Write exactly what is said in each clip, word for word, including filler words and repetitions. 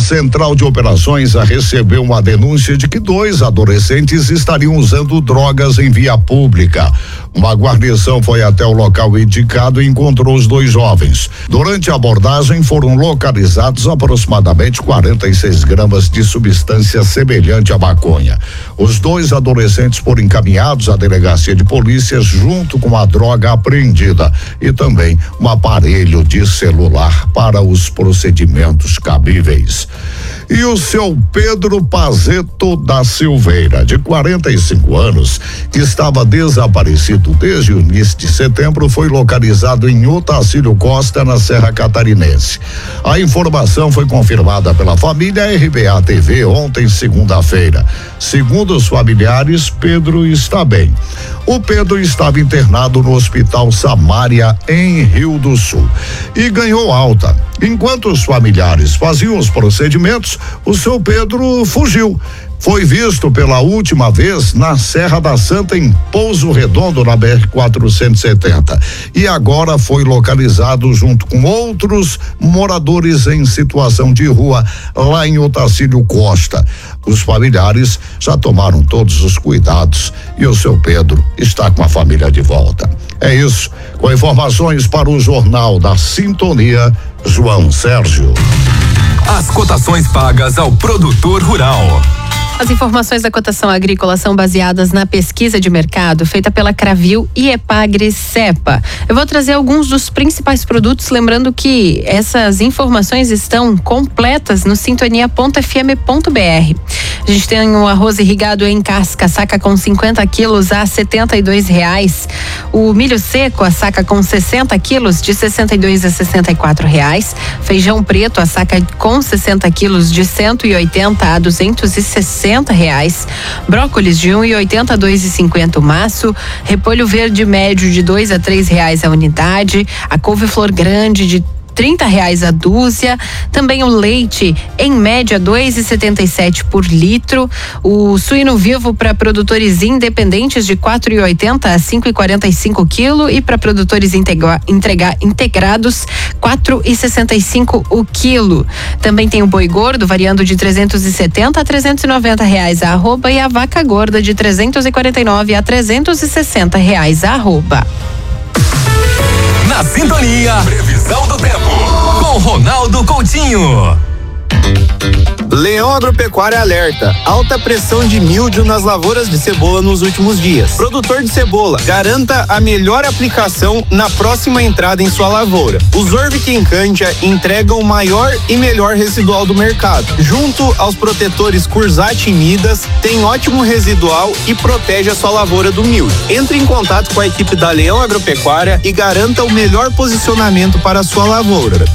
Central de Operações recebeu uma denúncia de que dois adolescentes estariam usando drogas em via pública. Uma guarnição foi até o local indicado e encontrou os dois jovens. Durante a abordagem foram localizados aproximadamente quarenta e seis gramas de substância semelhante à maconha. Os dois adolescentes foram encaminhados à delegacia de polícia junto com a droga apreendida e também um aparelho de celular para os procedimentos cabíveis. E o seu Pedro Pazeto da Silveira, de quarenta e cinco anos, que estava desaparecido desde o início de setembro, foi localizado em Otacílio Costa, na Serra Catarinense. A informação foi confirmada pela família R B A T V ontem, segunda-feira. Segundo os familiares, Pedro está bem. O Pedro estava internado no Hospital Samária, em Rio do Sul, e ganhou alta. Enquanto os familiares faziam os procedimentos, o seu Pedro fugiu. Foi visto pela última vez na Serra da Santa, em Pouso Redondo, na B R quatrocentos e setenta. E agora foi localizado junto com outros moradores em situação de rua lá em Otacílio Costa. Os familiares já tomaram todos os cuidados e o seu Pedro está com a família de volta. É isso. Com informações para o Jornal da Sintonia, João Sérgio. As cotações pagas ao produtor rural. As informações da cotação agrícola são baseadas na pesquisa de mercado feita pela Cravil e Epagre Cepa. Eu vou trazer alguns dos principais produtos, lembrando que essas informações estão completas no sintonia ponto f m ponto b r. A gente tem o arroz irrigado em casca, saca com cinquenta quilos a setenta e dois reais. O milho seco, a saca com sessenta quilos, de sessenta e dois a sessenta e quatro reais. Feijão preto, a saca com sessenta quilos, de cento e oitenta a duzentos e sessenta reais. Brócolis de um e oitenta a dois e cinquenta o maço. Repolho verde médio de dois a três reais a unidade. A couve-flor grande de trinta reais a dúzia. Também o leite, em média, dois e setenta e sete por litro. O suíno vivo para produtores independentes, de quatro e oitenta a cinco e quarenta e cinco quilo, e para produtores integra, entrega, integrados, quatro e sessenta e cinco o quilo. Também tem o boi gordo, variando de trezentos e setenta a trezentos e noventa reais a arroba, e a vaca gorda de trezentos e quarenta e nove a trezentos e sessenta reais a arroba. Na Sintonia, previsão do tempo com Ronaldo Coutinho. Leão Agropecuária alerta: alta pressão de míldio nas lavouras de cebola nos últimos dias. Produtor de cebola, garanta a melhor aplicação na próxima entrada em sua lavoura. Os Orvic e Encantia entregam o maior e melhor residual do mercado. Junto aos protetores Cursat e Midas, tem ótimo residual e protege a sua lavoura do míldio. Entre em contato com a equipe da Leão Agropecuária e garanta o melhor posicionamento para a sua lavoura.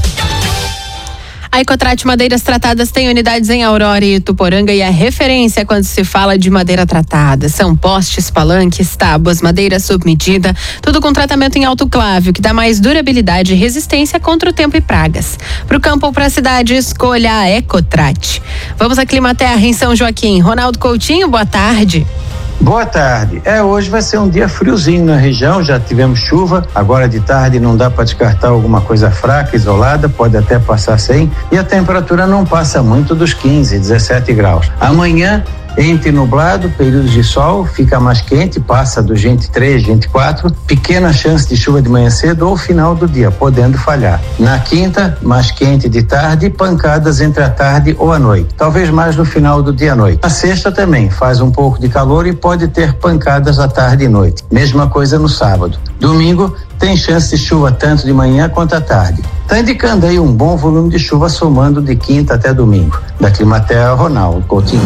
A Ecotrate Madeiras Tratadas tem unidades em Aurora e Ituporanga e é referência quando se fala de madeira tratada. São postes, palanques, tábuas, madeira sob medida, tudo com tratamento em autoclave, que dá mais durabilidade e resistência contra o tempo e pragas. Para o campo ou para a cidade, escolha a Ecotrate. Vamos a Climaterra em São Joaquim. Ronaldo Coutinho, boa tarde. Boa tarde. É, hoje vai ser um dia friozinho na região, já tivemos chuva, agora de tarde não dá para descartar alguma coisa fraca, isolada, pode até passar sem, e a temperatura não passa muito dos quinze, dezessete graus. Amanhã, entre nublado, períodos de sol, fica mais quente, passa dos vinte e três, vinte e quatro, pequena chance de chuva de manhã cedo ou final do dia, podendo falhar. Na quinta, mais quente de tarde e pancadas entre a tarde ou a noite, talvez mais no final do dia à noite. Na sexta também, faz um pouco de calor e pode ter pancadas à tarde e noite. Mesma coisa no sábado. Domingo, tem chance de chuva tanto de manhã quanto à tarde. Está indicando aí um bom volume de chuva somando de quinta até domingo. Da Climaterra, Ronaldo Coutinho.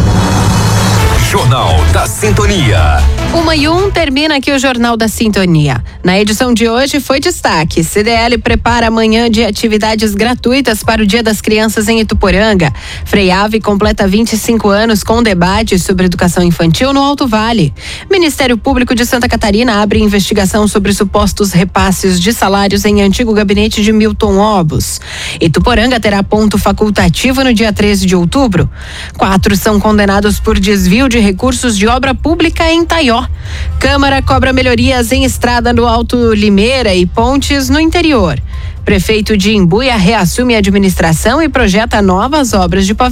Jornal da Sintonia. Uma e um, termina aqui o Jornal da Sintonia. Na edição de hoje foi destaque: C D L prepara amanhã de atividades gratuitas para o Dia das Crianças em Ituporanga. Freiave completa vinte e cinco anos com debate sobre educação infantil no Alto Vale. Ministério Público de Santa Catarina abre investigação sobre supostos repasses de salários em antigo gabinete de Milton Obos. Ituporanga terá ponto facultativo no dia treze de outubro. Quatro são condenados por desvio de recursos de obra pública em Taió. Câmara cobra melhorias em estrada no Alto Limeira e pontes no interior. Prefeito de Imbuia reassume a administração e projeta novas obras de pavimento.